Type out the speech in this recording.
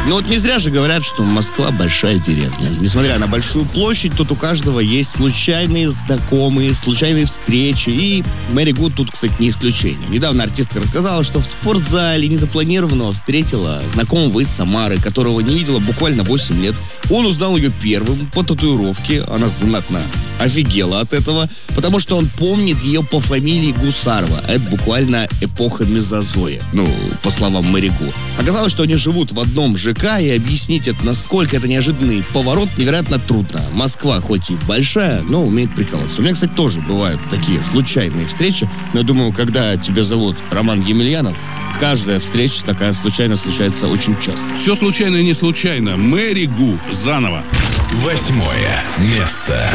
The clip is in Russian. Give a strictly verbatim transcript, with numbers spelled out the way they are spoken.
Ну вот не зря же говорят, что Москва большая деревня. Несмотря на большую площадь, тут у каждого есть случайные знакомые, случайные встречи. И Мэри Гу тут, кстати, не исключение. Недавно артистка рассказала, что в спортзале незапланированного встретила знакомого из Самары, которого не видела буквально восемь лет. Он узнал ее первым по татуировке. Она знатно офигела от этого, потому что он помнит ее по фамилии Гусарова. Это буквально эпоха мезозоя. Ну, по словам Мэри Гу. Оказалось, что они живут в одном ЖК, и объяснить это, насколько это неожиданный поворот, невероятно трудно. Москва хоть и большая, но умеет прикалываться. У меня, кстати, тоже бывают такие случайные встречи, но я думаю, когда тебя зовут Роман Емельянов, каждая встреча такая случайно случается очень часто. Все случайно и не случайно. Мэри Гу заново. Восьмое место.